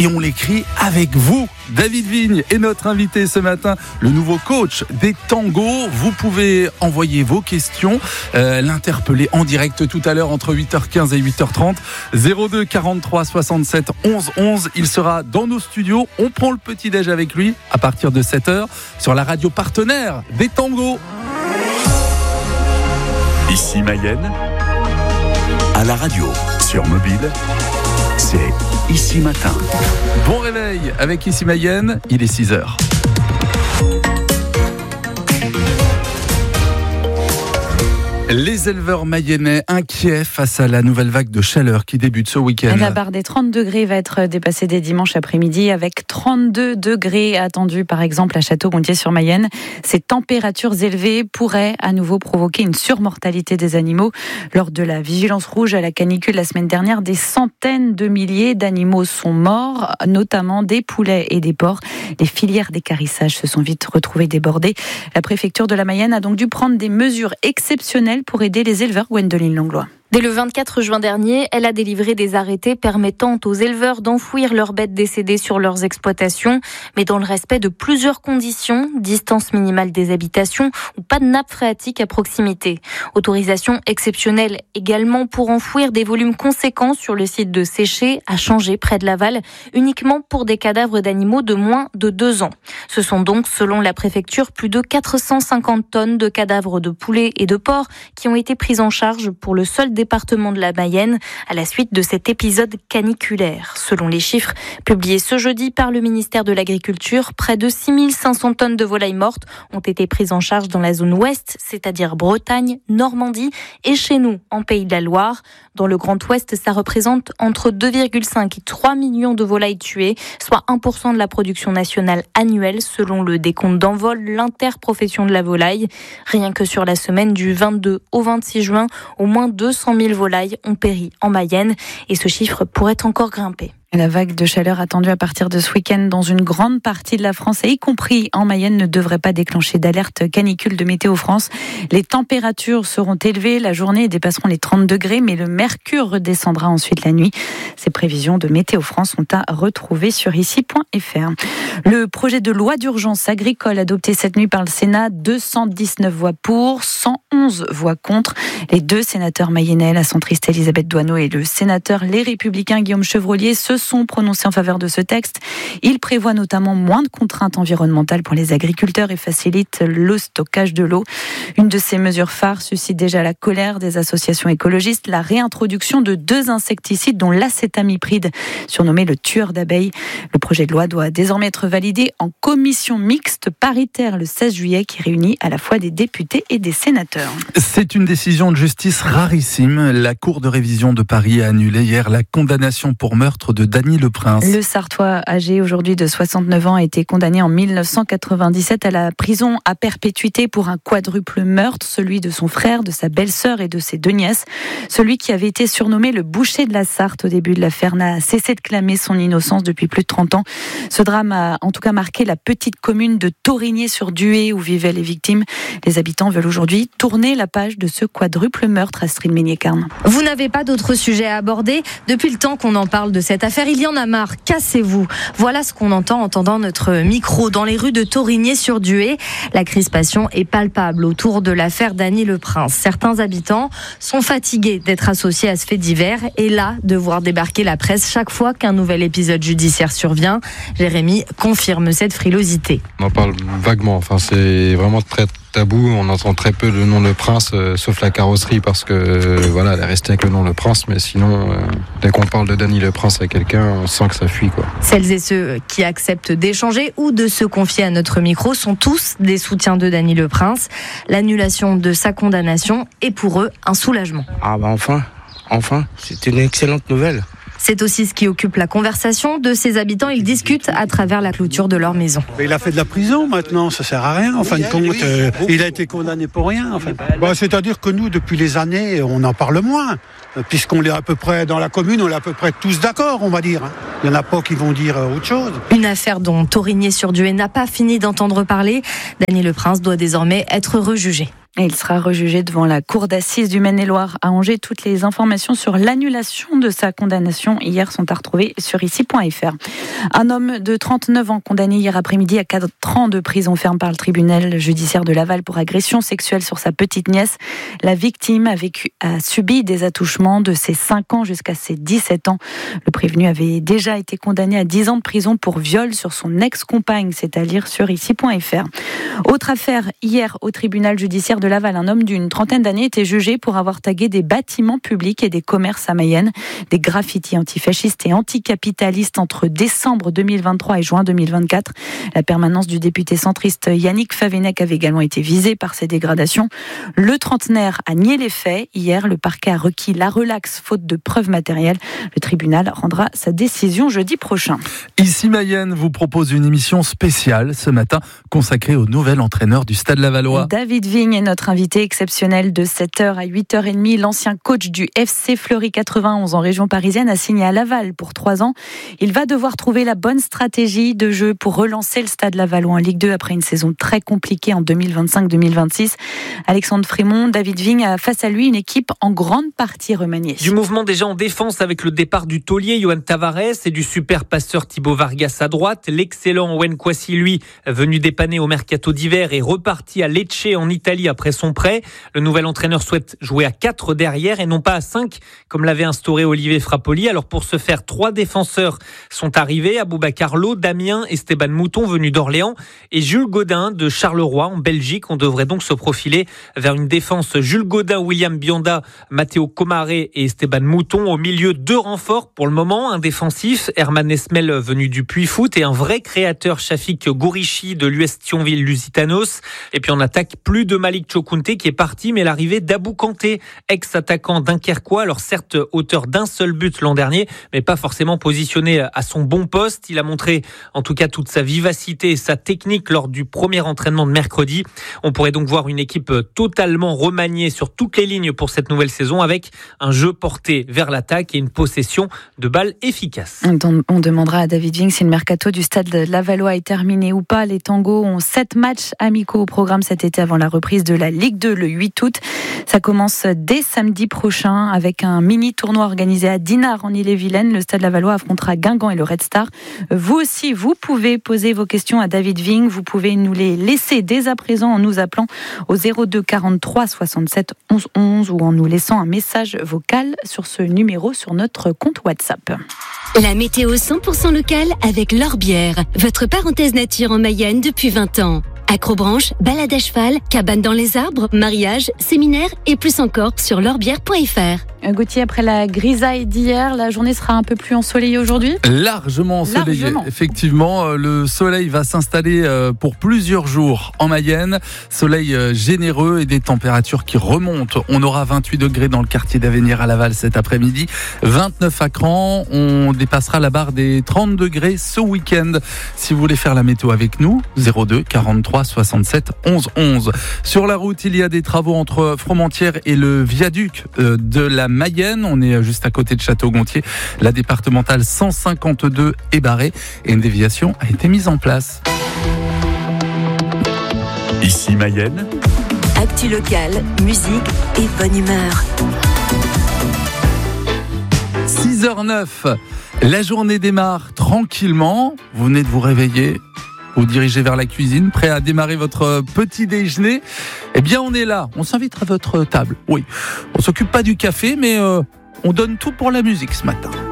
Et on l'écrit avec vous. David Vigne est notre invité ce matin, le nouveau coach des tangos. Vous pouvez envoyer vos questions, l'interpeller en direct tout à l'heure entre 8h15 et 8h30. 02 43 67 11 11. Il sera dans nos studios. On prend le petit-déj avec lui à partir de 7h sur la radio partenaire des tangos. Ici Mayenne, à la radio, sur mobile, c'est Ici Matin. Bon réveil avec Ici Mayenne, il est 6h. Les éleveurs mayennais inquiets face à la nouvelle vague de chaleur qui débute ce week-end. La barre des 30 degrés va être dépassée dès dimanche après-midi avec 32 degrés attendus par exemple à Château-Gontier-sur-Mayenne. Ces températures élevées pourraient à nouveau provoquer une surmortalité des animaux. Lors de la vigilance rouge à la canicule la semaine dernière, des centaines de milliers d'animaux sont morts, notamment des poulets et des porcs. Les filières d'équarrissage se sont vite retrouvées débordées. La préfecture de la Mayenne a donc dû prendre des mesures exceptionnelles pour aider les éleveurs. Gwendoline Langlois. Dès le 24 juin dernier, elle a délivré des arrêtés permettant aux éleveurs d'enfouir leurs bêtes décédées sur leurs exploitations, mais dans le respect de plusieurs conditions, distance minimale des habitations ou pas de nappe phréatique à proximité. Autorisation exceptionnelle également pour enfouir des volumes conséquents sur le site de Séché, à Changé, près de Laval, uniquement pour des cadavres d'animaux de moins de 2 ans. Ce sont donc, selon la préfecture, plus de 450 tonnes de cadavres de poulets et de porcs qui ont été prises en charge pour le seul département de la Mayenne à la suite de cet épisode caniculaire. Selon les chiffres publiés ce jeudi par le ministère de l'Agriculture, près de 6500 tonnes de volailles mortes ont été prises en charge dans la zone ouest, c'est-à-dire Bretagne, Normandie et chez nous, en Pays de la Loire. Dans le Grand Ouest, ça représente entre 2,5 et 3 millions de volailles tuées, soit 1% de la production nationale annuelle selon le décompte d'envol, l'interprofession de la volaille. Rien que sur la semaine du 22 au 26 juin, au moins 200 000 volailles ont péri en Mayenne et ce chiffre pourrait encore grimper. La vague de chaleur attendue à partir de ce week-end dans une grande partie de la France, et y compris en Mayenne, ne devrait pas déclencher d'alerte canicule de Météo France. Les températures seront élevées la journée et dépasseront les 30 degrés, mais le mercure redescendra ensuite la nuit. Ces prévisions de Météo France sont à retrouver sur ici.fr. Le projet de loi d'urgence agricole adopté cette nuit par le Sénat, 219 voix pour, 111 voix contre. Les deux sénateurs mayennais, la centriste Elisabeth Doineau et le sénateur Les Républicains Guillaume Chevrollier, se sont prononcés en faveur de ce texte. Il prévoit notamment moins de contraintes environnementales pour les agriculteurs et facilite le stockage de l'eau. Une de ces mesures phares suscite déjà la colère des associations écologistes, la réintroduction de 2 insecticides dont l'acétamipride, surnommé le tueur d'abeilles. Le projet de loi doit désormais être validé en commission mixte paritaire le 16 juillet qui réunit à la fois des députés et des sénateurs. C'est une décision de justice rarissime. La Cour de révision de Paris a annulé hier la condamnation pour meurtre de Dany Le Prince. Le Sartois, âgé aujourd'hui de 69 ans, a été condamné en 1997 à la prison à perpétuité pour un quadruple meurtre, celui de son frère, de sa belle-sœur et de ses 2 nièces. Celui qui avait été surnommé le boucher de la Sarthe au début de l'affaire n'a cessé de clamer son innocence depuis plus de 30 ans. Ce drame a en tout cas marqué la petite commune de Torigné-sur-Dué où vivaient les victimes. Les habitants veulent aujourd'hui tourner la page de ce quadruple meurtre. Astrid Meignet-Carne. Vous n'avez pas d'autres sujets à aborder? Depuis le temps qu'on en parle de cette affaire, il y en a marre, cassez-vous. Voilà ce qu'on entendant notre micro dans les rues de Torigné-sur-Dué. La crispation est palpable autour de l'affaire Dany Le Prince. Certains habitants sont fatigués d'être associés à ce fait divers et là, de voir débarquer la presse chaque fois qu'un nouvel épisode judiciaire survient. Jérémy confirme cette frilosité. On en parle vaguement, c'est vraiment très tabou, on entend très peu le nom Le Prince, sauf la carrosserie parce que voilà, elle est restée avec le nom Le Prince, mais sinon, dès qu'on parle de Dany Le Prince à quelqu'un, on sent que ça fuit, quoi. Celles et ceux qui acceptent d'échanger ou de se confier à notre micro sont tous des soutiens de Dany Le Prince. L'annulation de sa condamnation est pour eux un soulagement. Ah bah enfin, c'est une excellente nouvelle. C'est aussi ce qui occupe la conversation de ces habitants. Ils discutent à travers la clôture de leur maison. Il a fait de la prison maintenant, ça sert à rien en fin de compte. Il a été condamné pour rien en fait. C'est-à-dire que nous, depuis les années, on en parle moins. Puisqu'on est à peu près dans la commune, on est à peu près tous d'accord, on va dire. Il n'y en a pas qui vont dire autre chose. Une affaire dont Torigné-sur-Dué n'a pas fini d'entendre parler. Dany Le Prince doit désormais être rejugé. Et il sera rejugé devant la cour d'assises du Maine-et-Loire à Angers. Toutes les informations sur l'annulation de sa condamnation hier sont à retrouver sur ici.fr. Un homme de 39 ans condamné hier après-midi à 4 ans de prison ferme par le tribunal judiciaire de Laval pour agression sexuelle sur sa petite nièce. La victime a subi des attouchements de ses 5 ans jusqu'à ses 17 ans. Le prévenu avait déjà été condamné à 10 ans de prison pour viol sur son ex-compagne. C'est à lire sur ici.fr. Autre affaire, hier au tribunal judiciaire de Laval, un homme d'une trentaine d'années était jugé pour avoir tagué des bâtiments publics et des commerces à Mayenne, des graffitis antifascistes et anticapitalistes entre décembre 2023 et juin 2024. La permanence du député centriste Yannick Favennec avait également été visée par ces dégradations. Le trentenaire a nié les faits. Hier, le parquet a requis la relaxe faute de preuves matérielles. Le tribunal rendra sa décision jeudi prochain. Ici Mayenne vous propose une émission spéciale ce matin consacrée au nouvel entraîneur du Stade Lavallois. David Vigne est notre invité exceptionnel de 7h à 8h30. L'ancien coach du FC Fleury 91 en région parisienne a signé à Laval pour 3 ans. Il va devoir trouver la bonne stratégie de jeu pour relancer le Stade Lavallois en Ligue 2 après une saison très compliquée en 2025-2026. Alexandre Frémont, David Vigne a face à lui une équipe en grande partie remaniée. Du mouvement déjà en défense avec le départ du taulier Yohan Tavares et du super passeur Thibaut Vargas à droite. L'excellent Owen Kwasi, lui, venu dépanner au mercato d'hiver, est reparti à Lecce en Italie après son prêt. Le nouvel entraîneur souhaite jouer à 4 derrière et non pas à 5 comme l'avait instauré Olivier Frappoli. Alors pour ce faire, 3 défenseurs sont arrivés, Aboubacar Lo, Damien, Esteban Mouton venu d'Orléans et Jules Godin de Charleroi en Belgique. On devrait donc se profiler vers une défense Jules Godin, William Bionda, Matteo Comaré et Esteban Mouton. Au milieu, 2 renforts pour le moment, un défensif, Herman Esmel venu du Puy-Foot et un vrai créateur, Shafik Gourichi de l'US Thionville-Lusitanos. Et puis en attaque, plus de Malik Chokounté qui est parti, mais l'arrivée d'Abou Kanté, ex-attaquant dunkerquois, alors certes auteur d'un seul but l'an dernier, mais pas forcément positionné à son bon poste. Il a montré en tout cas toute sa vivacité et sa technique lors du premier entraînement de mercredi. On pourrait donc voir une équipe totalement remaniée sur toutes les lignes pour cette nouvelle saison avec un jeu porté vers l'attaque et une possession de balles efficace. On demandera à David Vigne si le mercato du Stade Lavallois est terminé ou pas. Les Tangos ont 7 matchs amicaux au programme cet été avant la reprise de la Ligue 2 le 8 août. Ça commence dès samedi prochain avec un mini tournoi organisé à Dinard en Ille-et-Vilaine. Le Stade Lavallois affrontera Guingamp et le Red Star. Vous aussi, vous pouvez poser vos questions à David Vigne. Vous pouvez nous les laisser dès à présent en nous appelant au 02 43 67 11 11 ou en nous laissant un message vocal sur ce numéro sur notre compte WhatsApp. La météo 100% locale avec L'Orbière, votre parenthèse nature en Mayenne depuis 20 ans. Acrobranche, balade à cheval, cabane dans les arbres, mariage, séminaire et plus encore sur l'orbière.fr. Gauthier, après la grisaille d'hier, la journée sera un peu plus ensoleillée aujourd'hui ? Largement ensoleillée. Effectivement, le soleil va s'installer pour plusieurs jours en Mayenne. Soleil généreux et des températures qui remontent. On aura 28 degrés dans le quartier d'Avenir à Laval cet après-midi, 29 à Cran. On dépassera la barre des 30 degrés ce week-end. Si vous voulez faire la météo avec nous, 02 43 67 11 11. Sur la route, il y a des travaux entre Fromentieres et le viaduc de la Mayenne. On est juste à côté de Château-Gontier. La départementale 152 est barrée et une déviation a été mise en place. Ici Mayenne. Actu locale, musique et bonne humeur. 6h09. La journée démarre tranquillement. Vous venez de vous réveiller. Vous dirigez vers la cuisine, prêt à démarrer votre petit déjeuner. Eh bien, on est là. On s'invite à votre table. Oui, on s'occupe pas du café, mais on donne tout pour la musique ce matin.